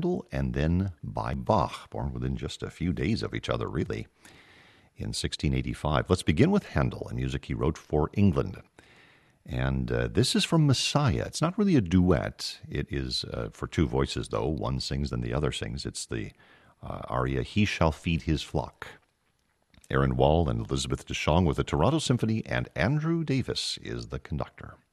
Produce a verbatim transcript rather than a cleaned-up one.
and then by Bach, born within just a few days of each other, really, in sixteen eighty-five. Let's begin with Handel, a music he wrote for England. And uh, this is from Messiah. It's not really a duet. It is uh, for two voices, though. One sings, then the other sings. It's the uh, aria, He Shall Feed His Flock. Aaron Wall and Elizabeth DeShong with the Toronto Symphony, and Andrew Davis is the conductor.